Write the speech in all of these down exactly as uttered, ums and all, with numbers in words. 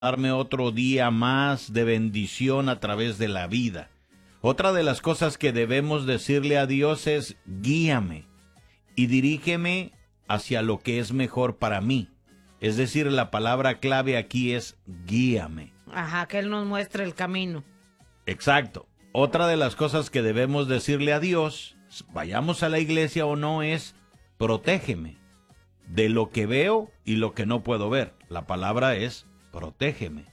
darme otro día más de bendición a través de la vida. Otra de las cosas que debemos decirle a Dios es: guíame y dirígeme hacia lo que es mejor para mí. Es decir, la palabra clave aquí es guíame. Ajá, que Él nos muestre el camino. Exacto. Otra de las cosas que debemos decirle a Dios, vayamos a la iglesia o no, es: protégeme de lo que veo y lo que no puedo ver. La palabra es: protégeme.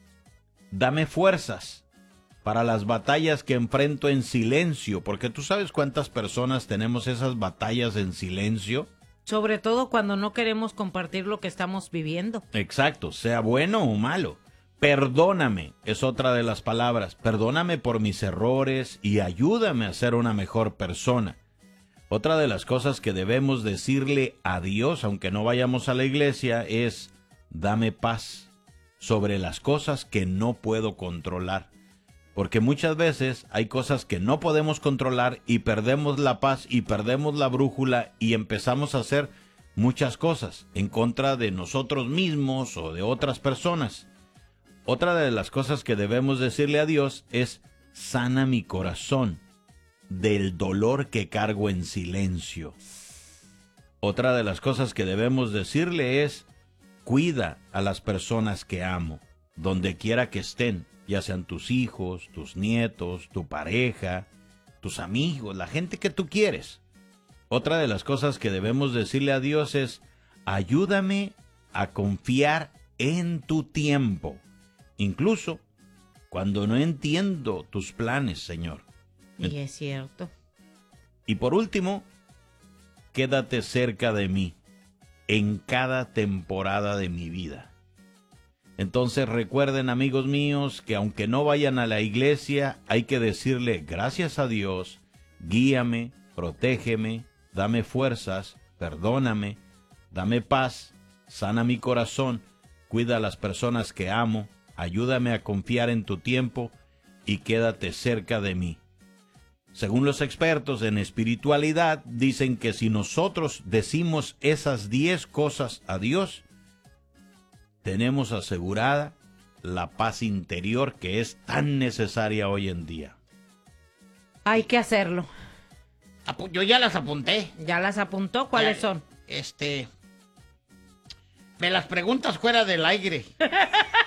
Dame fuerzas para las batallas que enfrento en silencio, porque tú sabes cuántas personas tenemos esas batallas en silencio. Sobre todo cuando no queremos compartir lo que estamos viviendo. Exacto, sea bueno o malo. Perdóname es otra de las palabras. Perdóname por mis errores y ayúdame a ser una mejor persona. Otra de las cosas que debemos decirle a Dios, aunque no vayamos a la iglesia, es: dame paz sobre las cosas que no puedo controlar. Porque muchas veces hay cosas que no podemos controlar y perdemos la paz y perdemos la brújula y empezamos a hacer muchas cosas en contra de nosotros mismos o de otras personas. Otra de las cosas que debemos decirle a Dios es: sana mi corazón del dolor que cargo en silencio. Otra de las cosas que debemos decirle es: cuida a las personas que amo, donde quiera que estén, ya sean tus hijos, tus nietos, tu pareja, tus amigos, la gente que tú quieres. Otra de las cosas que debemos decirle a Dios es: ayúdame a confiar en tu tiempo, incluso cuando no entiendo tus planes, Señor. Y es cierto. Y por último, quédate cerca de mí en cada temporada de mi vida. Entonces recuerden, amigos míos, que aunque no vayan a la iglesia, hay que decirle: gracias a Dios, guíame, protégeme, dame fuerzas, perdóname, dame paz, sana mi corazón, cuida a las personas que amo, ayúdame a confiar en tu tiempo y quédate cerca de mí. Según los expertos en espiritualidad, dicen que si nosotros decimos esas diez cosas a Dios, tenemos asegurada la paz interior que es tan necesaria hoy en día. Hay que hacerlo. Apu- Yo ya las apunté. ¿Ya las apuntó? ¿Cuáles Ya, son? Este... Me las preguntas fuera del aire.